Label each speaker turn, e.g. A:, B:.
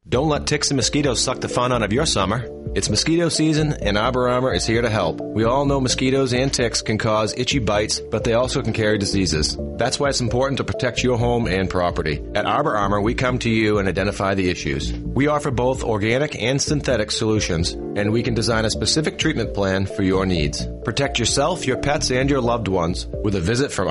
A: Don't let ticks and mosquitoes suck the fun out of your summer. It's mosquito season, and Arbor Armor is here to help. We all know mosquitoes and ticks can cause itchy bites, but they also can carry diseases. That's why it's important to protect your home and property. At Arbor Armor, we come to you and identify the issues. We offer both organic and synthetic solutions, and we can design a specific treatment plan for your needs. Protect yourself, your pets, and your loved ones with a visit from